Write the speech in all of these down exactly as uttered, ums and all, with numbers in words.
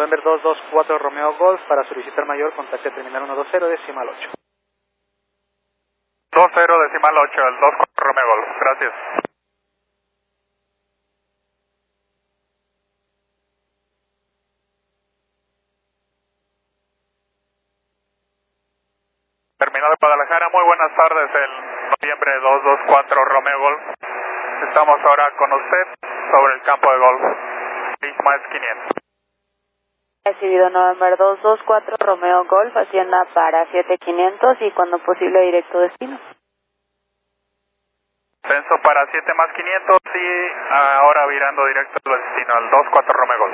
November dos dos cuatro Romeo Golf, para solicitar mayor, contacte terminal uno dos cero decimal ocho. dos cero decimal ocho, el dos cuatro Romeo Golf, gracias. Terminal de Guadalajara, muy buenas tardes, el noviembre dos dos cuatro Romeo Golf. Estamos ahora con usted sobre el campo de golf, seis más quinientos. Recibido November dos dos cuatro Romeo Golf, hacienda para siete quinientos y cuando posible directo destino. Censo para siete más quinientos y ahora virando directo al destino, al dos cuatro Romeo Golf.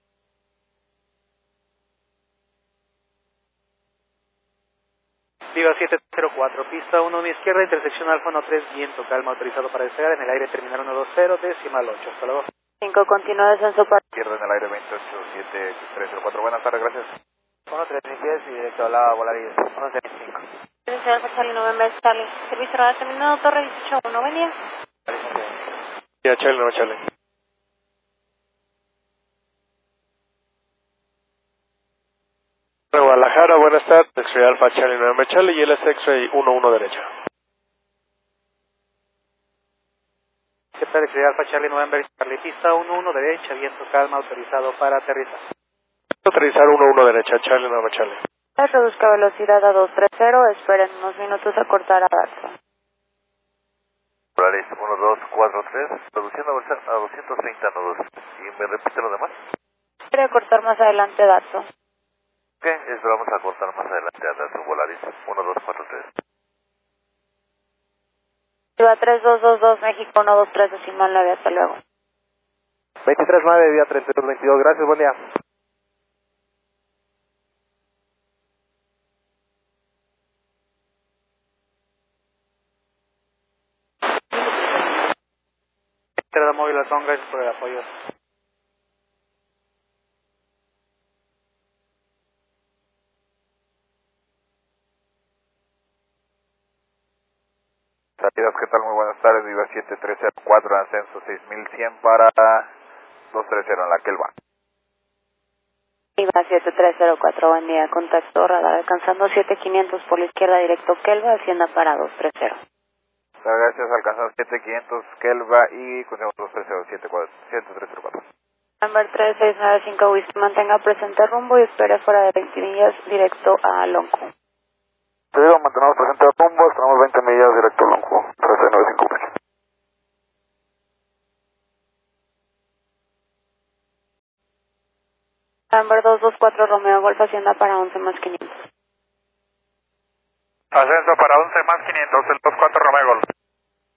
Viva siete cero cuatro, pista uno, una izquierda, intersección Alfa uno tres, viento, calma, autorizado para despegar en el aire, terminal uno dos cero decimal ocho. Hasta luego. cinco, continúa descenso para... Izquierda en el aire veintiocho siete tres cero cuatro, buenas tardes, gracias. uno tres pies y directo a la Volaris uno seis cinco. Servicio Alfa Charlie, November Charlie. Servicio radar terminado, Torre dieciocho uno, buen día. Ya, Charlie, no, Charlie. Guadalajara, buenas tardes, X-Ray Alpha Charlie November Charlie y él es X-Ray uno uno derecha. ¿Qué tal? X-Ray Alfa Charlie November Charlie, pista uno uno derecha, viento, calma, autorizado para aterrizar. Aterrizar uno uno derecha, Charlie November Charlie. Reduzca velocidad a dos tres cero, esperen unos minutos a cortar a Datsun. Volaris uno dos cuatro tres, reduciendo a doscientos treinta nudos. ¿Y me repite lo demás? Quiere cortar más adelante Datsun. Ok, esto vamos a cortar más adelante a Datsun Volaris uno dos cuatro tres. Viva tres dos dos dos, México uno dos tres decimal nueve, hasta luego. veintitrés nueve, día treinta y dos veintidós, gracias, buen día. Entrada móvil Alton, gracias por el apoyo. Salidas, ¿qué tal? Muy buenas tardes, Viva siete tres cero cuatro, ascenso seis mil cien para dos tres cero en la Kelva. Viva siete tres cero cuatro, buen día. Contacto radar alcanzando siete quinientos por la izquierda, directo Kelva, hacienda para dos tres cero. Gracias, alcanzamos siete quinientos Kelva y continuamos dos tres cero siete tres cero cuatro. Number tres seis nueve cinco, Whisky, mantenga presente rumbo y espere fuera de veinte millas, directo a Lonco. Te digo, mantenemos presente rumbo, estamos veinte millas directo a Lonco, tres seis nueve cinco. Number dos dos cuatro Romeo Golf, hacienda para once más quinientos. Ascenso para once más quinientos, el dos cuatro Romeo Golf.